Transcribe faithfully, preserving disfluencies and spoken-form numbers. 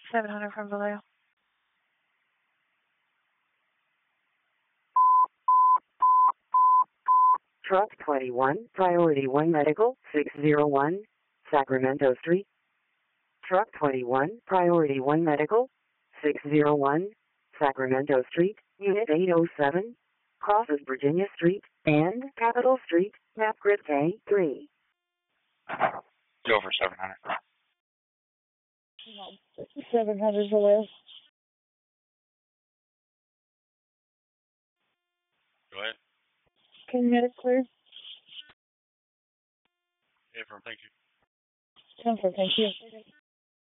seven hundred from Vallejo. Truck twenty-one, Priority one Medical, six oh one, Sacramento Street. Truck twenty-one, Priority one Medical, six oh one, Sacramento Street, Unit eight oh seven, crosses Virginia Street and Capitol Street, map grid K three. Go for seven hundred. seven hundred Vallejo. Go ahead. Can you get it clear? Affirm, thank you. Confirm, thank you.